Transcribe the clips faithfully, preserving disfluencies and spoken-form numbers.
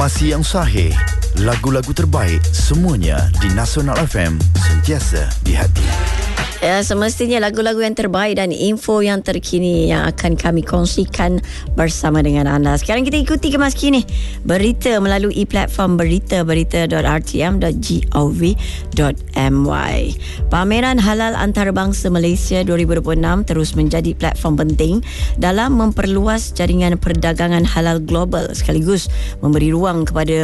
Masih yang sahih, lagu-lagu terbaik semuanya di Nasional F M, sentiasa di hati. Ya, semestinya lagu-lagu yang terbaik dan info yang terkini yang akan kami kongsikan bersama dengan anda. Sekarang kita ikuti kemas kini berita melalui platform berita berita dot r t m dot gov dot m y. Pameran Halal Antarabangsa Malaysia dua ribu dua puluh enam terus menjadi platform penting dalam memperluas jaringan perdagangan halal global sekaligus memberi ruang kepada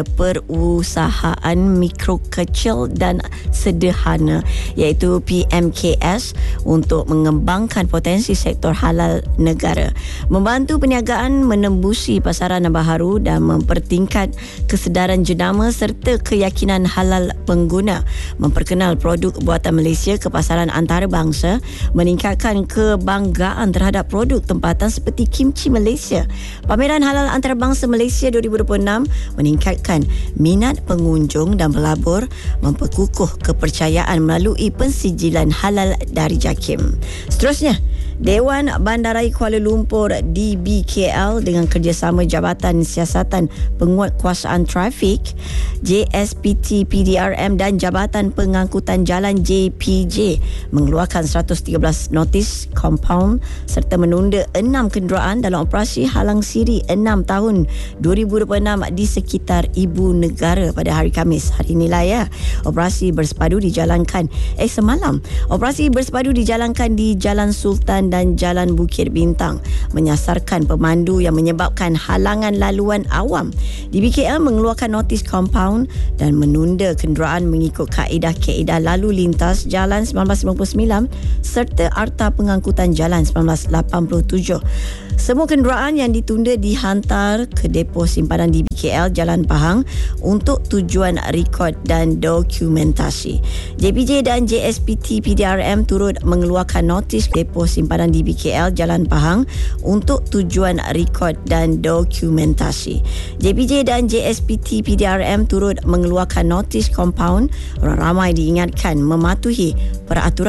perusahaan mikro kecil dan sederhana iaitu P M K S untuk mengembangkan potensi sektor halal negara, membantu perniagaan menembusi pasaran baharu dan mempertingkat kesedaran jenama serta keyakinan halal pengguna, memperkenal produk buatan Malaysia ke pasaran antarabangsa, meningkatkan kebanggaan terhadap produk tempatan seperti kimchi Malaysia. Pameran Halal Antarabangsa Malaysia dua ribu dua puluh enam meningkatkan minat pengunjung dan pelabur, memperkukuh kepercayaan melalui pensijilan halal dari JAKIM. Seterusnya, Dewan Bandaraya Kuala Lumpur D B K L dengan kerjasama Jabatan Siasatan Penguatkuasaan Trafik J S P T P D R M dan Jabatan Pengangkutan Jalan J P J mengeluarkan seratus tiga belas notis compound serta menunda enam kenderaan dalam operasi halang siri enam tahun dua ribu dua puluh enam di sekitar ibu negara pada hari Khamis. Hari inilah ya, operasi bersepadu dijalankan eh semalam. Operasi bersepadu dijalankan di Jalan Sultan dan Jalan Bukit Bintang, menyasarkan pemandu yang menyebabkan halangan laluan awam. D B K L mengeluarkan notis compound dan menunda kenderaan mengikut kaedah-kaedah lalu lintas Jalan seribu sembilan ratus lima puluh sembilan serta Akta Pengangkutan Jalan seribu sembilan ratus lapan puluh tujuh. Semua kenderaan yang ditunda dihantar ke depo simpanan D B K L Jalan Pahang untuk tujuan rekod dan dokumentasi. J P J dan J S P T P D R M turut mengeluarkan notis depo simpanan D B K L Jalan Pahang untuk tujuan rekod dan dokumentasi. J P J dan J S P T P D R M turut mengeluarkan notis compound. Orang ramai diingatkan mematuhi peraturan